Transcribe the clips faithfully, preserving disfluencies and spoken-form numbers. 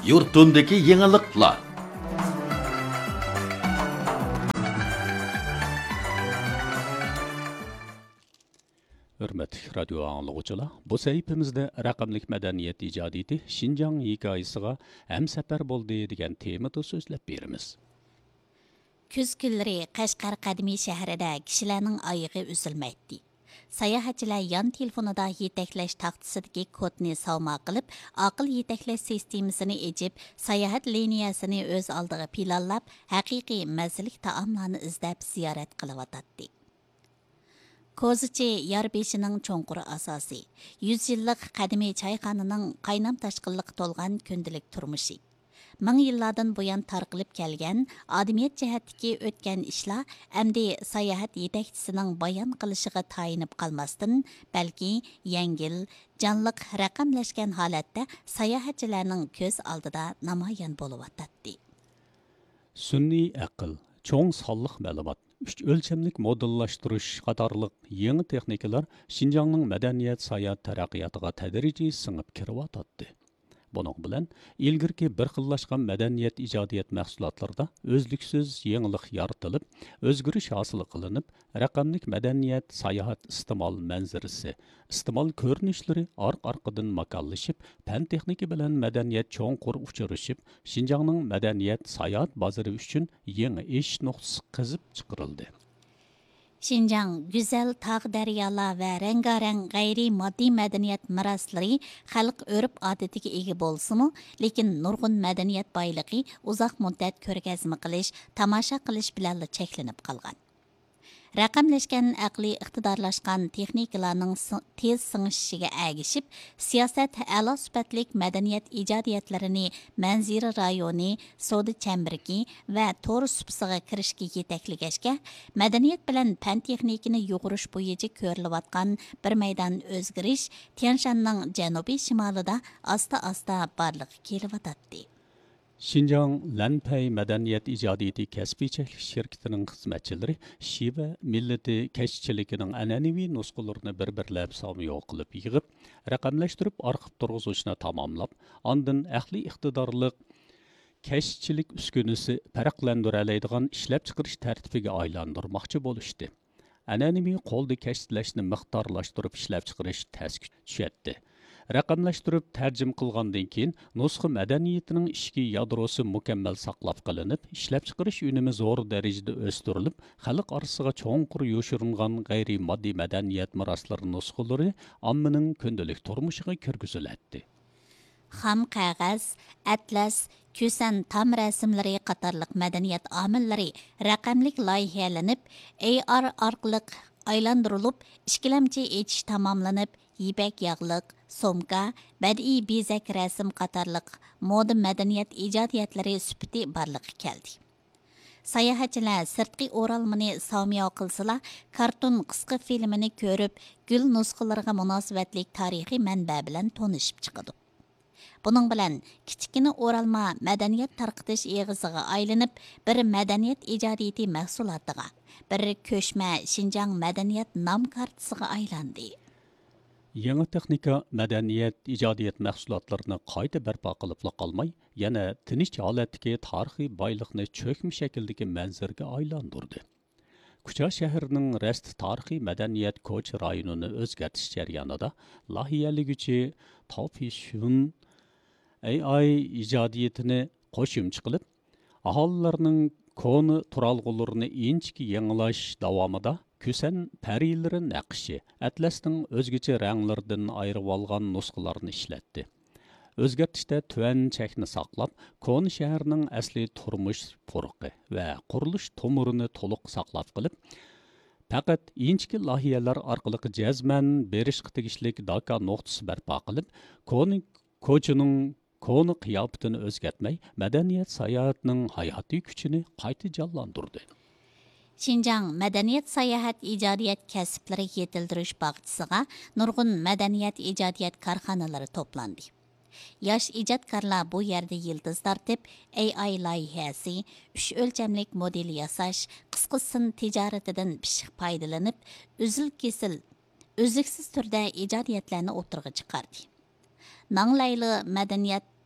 yurtundaki yeniliklar. Hürmetli radyo anlıqçılar, bu sahifemizde raqamlik madaniyet ijadiyeti Şinjan hikayesiga hem sefer boldu degan temada so'zlab beramiz. Күз күлләре Кашкар кадими шәһәрендә кешеләрнең айыгы үзелмәйди. Саяхатчылар ян телефонында етәкләш тактысыдагы кодны саuma кылып, акыл етәкләш системасını ечеп, саяхат линиясını өз алдыга планлап, хакыйкый мәзлик таамларны издәп зиярат кылып ататты. Kozıçı Yarbeşinin çoңquru asası, yüz yıllık kadimi çayxanının qaynam taşqınlık tolğan kündülük turmuşu. Мың yıllardan buyan tarqılıb gəlgən, adamiyet cəhətdiki ötən işlər əmdi sayahat yetəkçisinin bayan qılışıға tayinib qalmasdan, bəlkə yəngil, canlıq rəqəmləşkən halətdə sayahatçilərinin göz aldıda namayan bolub atatdı. Sünni aql, çoğ sallıq məlumat, üç ölçəmlik modellaşdırış qatarlıq yeni texnikalar Şinjanның mədəniyyət sayahat tərəqqiyatıga tədrici sınıb kirib atatdı. Bunun bilan ilgirki bir xillashgan madaniyat ijodiyat mahsulotlarida o'zliksiz yangilik yaratilib, o'zgarish hosil qilinib, raqamlik madaniyat sayohat iste'mol manzarasi, iste'mol ko'rinishlari orq-orqadan makallashib, fan texnika bilan madaniyat cho'nqur uchrashib, Şinjanның madaniyat sayohat bozori uchun yangi ish nuqtasi qizib chiqarildi. Şinjan güzel tağ daryolar va rangarang g'ayri moddiy madaniyat meroslari xalq örüp odatiga ega bo'lsa-mu, lekin nurg'un madaniyat boyligi uzoq muddat ko'rgazma qilish, tomosha qilish bilan cheklanib qolgan. Raqamlashgan aqli iqtidorlashgan texnikalarning tez sing'ishiga agishib, siyosat a'lo sifatlik madaniyat ijodiyatlarini manzira rayoni, Soda chambirki va to'r supsiga kirishga yetaklagashga, madaniyat bilan fan texnikani yo'g'irish bo'yicha ko'rilayotgan bir maydon o'zgarish Tianshanning janubiy shimolida asta-asta barliqqa kelyotdi. Şinjan Lanpay Madaniyat İjadiyeti Kəsbi Çəklik şirkətinin xizmətçiləri Şiva milleti kəşçilikinin ənənəvi nusxalarını bir-birləb samiyo qılıb yığıb, rəqəmləşdirib arxiv turğuzuşuna tamamlab, ondan əxli iqtidarlıq kəşçilik üskünüsü fərqləndirələydigan işləb çıxırış tərtibiga aylandırmaqçı boluşdu. Ənənəvi qolda kəşçiləşni miqdarlaşdırıb işləb çıxırış təs düşətdi. Raqamlashtirib tarjim qilgandan keyin nusxa madaniyatining ishki yadrosi mukammal saqlab qilinib, ishlab chiqarish unumi zo'r darajada o'stirilib, xalq orasiga cho'nqur yoshiringan g'ayri moddiy madaniyat meroslari nusxalari ommaning kundalik turmushiga kirgiziladi. Xam qog'oz, atlas, ko'san tam rasmlari qatorliq madaniyat omillari raqamlik loyihalanib, A R orqali aylantirilib, ishkilamchi etish tamomlanib, yipak yog'liq, somka, badiiy bezak rasm qatorliq moda madaniyat ijodiyatlari sifati barliqqa keldi. Sayohatchilar sirtqi o'ralmani samiyo qilsalar, karton qisqa filmini ko'rib, gul nusxalariga munosabatlik tarixiy manba bilan tonishib chiqadi. Bunun bilan kichkina o'ralma madaniyat tarqitish eg'iziga aylanib, bir madaniyat ijodiyati mahsulotiga, bir ko'chma Şinjan madaniyat nom kartasiga aylandi. Yangi texnika madaniyat ijodiyat mahsulotlarini qayta barpo qilib qolmay, yana tinch holatdagi tarixiy boyliqni cho'kma shakldagi manzarga aylantirdi. Kucha shahrining rest tarixiy madaniyat ko'ch rayonini o'zgartish jarayonida loyihaliguvchi Tofishun A I ijodiyatini qo'shimcha qilib, aholilarning koni turalg'ularini inchki yangilash davomida Küsen pəriləri nəqşi, atlasning o'zgacha ranglardan ayırıb olgan nusxalarını işlətdi. Özgərtişdə tüvən çəkni saqlab, Koni şəhərinin əsli turmuş puruqi və quruluş tomurini toluq saqlab qılıb, faqat inchki loyihalar orqali jazman berish tegishlik daka nuqtasi barpo qilib, Koni ko'chining koni qiyofatini o'zgartmay, madaniyat sayohatining hayotiy kuchini qayta jonlantirdi. Şinjan madaniyat sayohat ijodiyat kasblari yetildirish bag'chisiga nurg'un madaniyat ijodiyat korxonalari to'plandi. Yosh ijodkorlar bu yerda yildiz tortib, A I loyihasi, uch o'lchamlik model yasash, qisqa sin tijoratidan pishiq foydalanib, uzil-kesil, uzluksiz turda ijodiyatlarni o'tirg'i chiqardi. Nanglayli madaniyat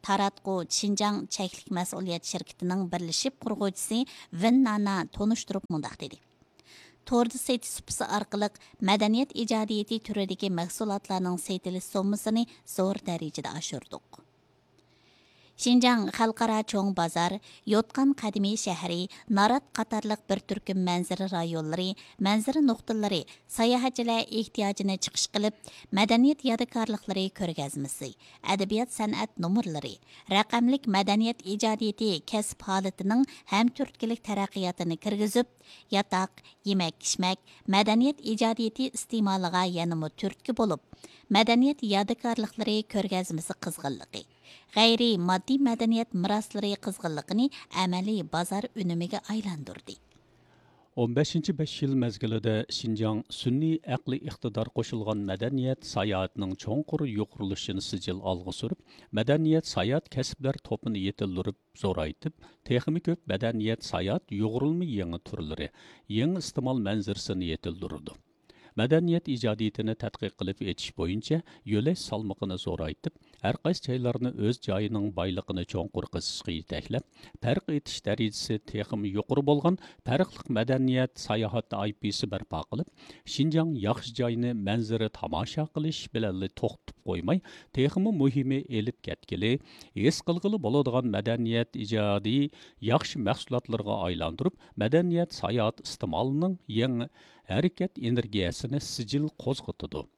Taratqu Xinjiang cheklik mas'uliyat şirketining birlashib qurg'uvchisi Vin Nana tonishtirib mundaq dedi. Torda seti supsi orqali madaniyat ijodiyati turidagi mahsulotlarning setilish summasini zo'r darajada oshirdik. Xinjiang xalqaro cho'ng bozor, Yotqan qadimiy shahri, Narat qatorliq bir turkum manzara rayonlari, manzara nuqtalari, sayohatchilar ehtiyojini chiqish qilib, madaniyat yodikorliklari ko'rgazmasi, adabiyot san'at numurlari, raqamlik madaniyat ijodiyati kasb holatining ham turtkilik taraqqiyotini kirgizib, yotoq, yemak-ichmak, madaniyat ijodiyati iste'moliga yanama turtki bo'lib, madaniyat yodikorliklari ko'rgazmasi qizg'inligi, g'ayri moddiy madaniyat meroslari qizg'inligini amaliy bozor unumiga aylantirdi. o'n beshinchi besh yil mezgilida Xinjiang sunniy aqli iqtidor qo'shilgan madaniyat sayohatining cho'nqur yuqorilishini sijil olg'a surib, madaniyat sayohat kasblar topini yetildirib, zo'raytib, texmi ko'p madaniyat sayohat yuqorilma yangi turlari, yangi iste'mol manzirsini yetildirdi. Madaniyat ijodiyatini tadqiq qilib etish bo'yicha yo'lash salmoqini zo'raytib, har qaysi joylarni o'z joyining boyligini cho'nqur qizishga yetaklab, farq etish darajasi texmi yuqori bo'lgan farqli madaniyat sayohati I P'si barpo qilib, Xinjiang yaxshi joyni manzara tomosha qilish bilan to'xtab qo'ymay, texmi muhimi elib ketgili, his qilg'ili bo'ladigan madaniyat ijodiy yaxshi mahsulotlarga aylantirib, madaniyat sayohat iste'molining yangi harakat energiyasini sijil qo'zg'atadi.